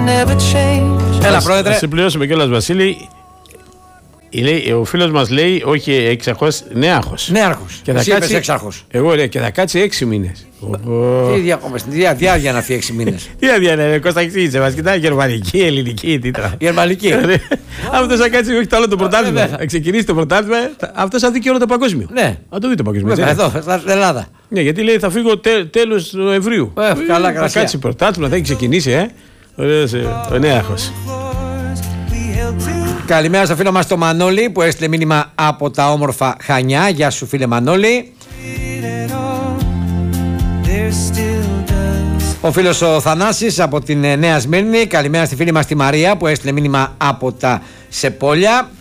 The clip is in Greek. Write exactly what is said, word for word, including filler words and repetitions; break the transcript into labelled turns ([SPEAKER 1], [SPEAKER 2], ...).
[SPEAKER 1] Έλα, πρόεδρε.
[SPEAKER 2] Θα συμπληρώσουμε κιόλας, Βασίλη. Λέει, ο φίλος μας λέει, όχι εξαρχός, νέαρχος.
[SPEAKER 1] Νέαρχος.
[SPEAKER 2] Και θα
[SPEAKER 1] Εσύ
[SPEAKER 2] κάτσει,
[SPEAKER 1] είπες έξαρχος.
[SPEAKER 2] Εγώ ρε, και θα κάτσει έξι μήνες.
[SPEAKER 1] Τι διακόμες, τι διάρκεια να φύγει έξι μήνες.
[SPEAKER 2] Τι άδεια είναι, Κώστα, εξήγησε μας. Κοιτάει, γερμανική, ελληνική, τι τώρα.
[SPEAKER 1] Γερμανική.
[SPEAKER 2] Αυτός θα κάτσει, όχι το άλλο το πρωτάθλημα. Θα ξεκινήσει το πρωτάθλημα. Αυτός θα δει και όλο το παγκόσμιο.
[SPEAKER 1] Ναι.
[SPEAKER 2] Θα το δει το παγκόσμιο.
[SPEAKER 1] Βέβαια, εδώ, στην Ελλάδα.
[SPEAKER 2] Ναι, γιατί λέει θα φύγω τέλος Νοεμβρίου.
[SPEAKER 1] Καλά,
[SPEAKER 2] θα κάτσει πρωτάθλημα, θα έχει ξεκινήσει, ε. Ωραίος, ο νέαρχος.
[SPEAKER 1] Καλημέρα στο φίλο μας το Μανώλη που έστειλε μήνυμα από τα όμορφα Χανιά. Γεια σου, φίλε Μανώλη. Ο φίλος ο Θανάσης από την Νέα Σμύρνη. Καλημέρα στη φίλη μας τη Μαρία που έστειλε μήνυμα από τα Σεπόλια.